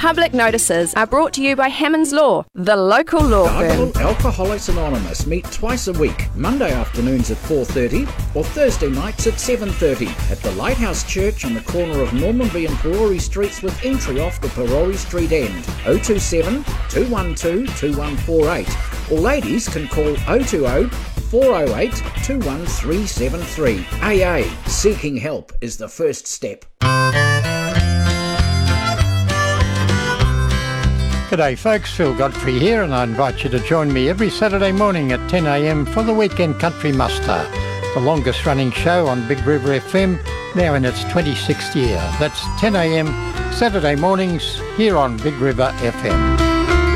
public notices are brought to you by Hammond's Law, the local law firm. Alcoholics Anonymous meet twice a week, Monday afternoons at 4:30 or Thursday nights at 7:30 at the Lighthouse Church on the corner of Normanby and Perori Streets with entry off the Perori Street end. 027 212 2148. Or ladies can call 020 408 21373. AA, seeking help is the first step. G'day folks, Phil Godfrey here, and I invite you to join me every Saturday morning at 10 a.m. for the Weekend Country Muster, the longest running show on Big River FM, now in its 26th year. That's 10 a.m. Saturday mornings here on Big River FM.